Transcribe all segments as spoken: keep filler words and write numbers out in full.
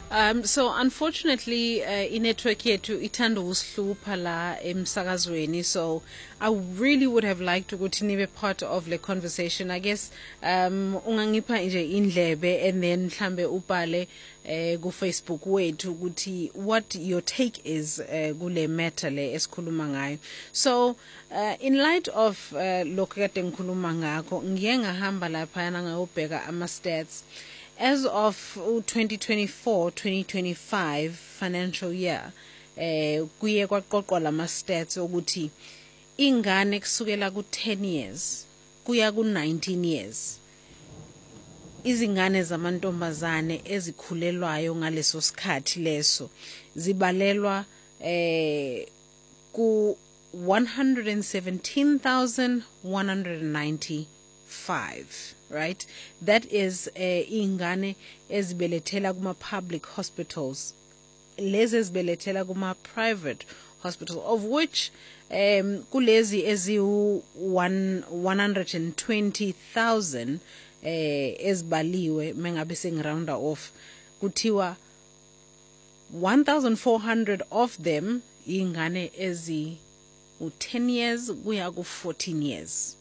Um, so unfortunately, uh, inetwork yethu ithanda ukusihlupha la emsakazweni. So I really would have liked ukuthi nibe part of the conversation. I guess um ungangipha nje indlebe and then mhlambe ubhale eh ku Facebook wethu ukuthi what your take is uh, kule matter le esikhuluma ngayo. So uh, in light of uh, lokho kade ngikhuluma ngakho, ngiye ngahamba lapha ngayobheka ama stats. As of twenty twenty-four twenty twenty-five financial year, eh kuye kwaqoqwa lama stats ukuthi ingane kusukela ku ten years kuya ku nineteen years izingane zamantombazane ezikhulelwayo ngaleso sikhathi leso zibalelwa eh ku one hundred seventeen thousand one hundred ninety-five. Right, that is uh, ingane ezibelethela kuma public hospitals, lezi ezibelethela kuma private hospitals, of which um kulezi ezi one hundred twenty thousand eh ezibaliwe mengabe sengirounda off kuthiwa one thousand four hundred of them ingane ezi u ten years kuya ku fourteen years.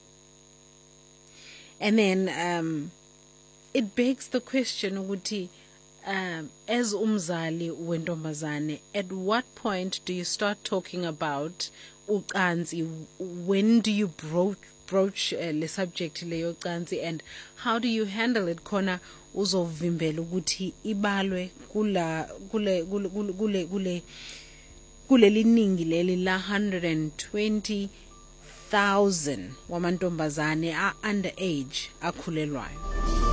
And then um, it begs the question, ukuthi, um, as umzali wentombazane, at what point do you start talking about ucansi? When do you broach, broach uh, the subject leyo ucansi, and how do you handle it? Khona uzovimbela ukuthi ibalwe kula kule kule kule kule kule liningi leli la one hundred twenty thousand wamantombazane are underage akhulelwayo.